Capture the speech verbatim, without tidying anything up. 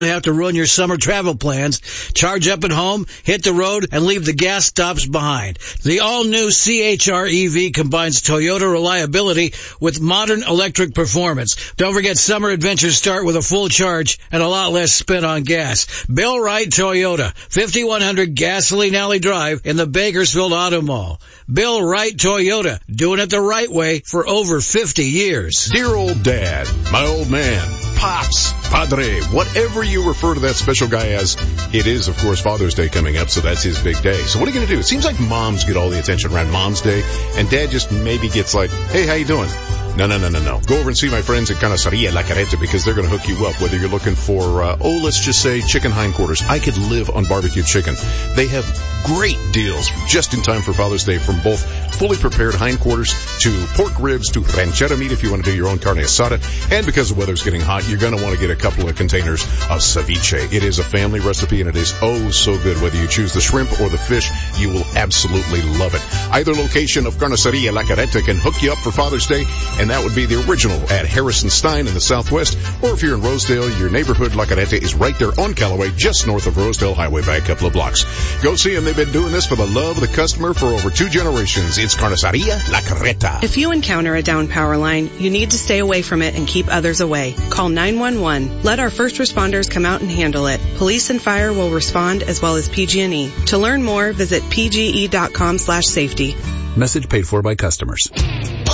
have to ruin your summer travel plans. Charge up at home, hit the road, and leave the gas stops behind. The all-new C H R E V combines Toyota reliability with modern electric performance. Don't forget summer adventures start with a full charge and a lot less spent on gas. Bill Wright Toyota, fifty-one hundred Gasoline Alley Drive in the Bakersfield Auto Mall. Bill Wright Toyota, doing it the right way for over fifty years. Dear old dad, my old man, pops, padre, whatever you refer to that special guy as, it is, of course, Father's Day coming up, so that's his big day. So what are you going to do? It seems like moms get all the attention around Mom's Day, and dad just maybe gets like, hey, how you doing? No, no, no, no, no. Go over and see my friends at Carniceria La Carreta because they're going to hook you up. Whether you're looking for, uh, oh, let's just say chicken hindquarters. I could live on barbecue chicken. They have great deals just in time for Father's Day, from both fully prepared hindquarters to pork ribs to ranchera meat if you want to do your own carne asada. And because the weather's getting hot, you're going to want to get a couple of containers of ceviche. It is a family recipe, and it is oh so good. Whether you choose the shrimp or the fish, you will absolutely love it. Either location of Carniceria La Carreta can hook you up for Father's Day, and that would be the original at Harrison Stein in the Southwest. Or if you're in Rosedale, your neighborhood La Carreta is right there on Callaway, just north of Rosedale Highway by a couple of blocks. Go see them. They've been doing this for the love of the customer for over two generations. It's Carniceria La Carreta. If you encounter a down power line, you need to stay away from it and keep others away. Call nine one one. Let our first responders come out and handle it. Police and fire will respond, as well as P G and E. To learn more, visit P G E dot com slash safety. Message paid for by customers.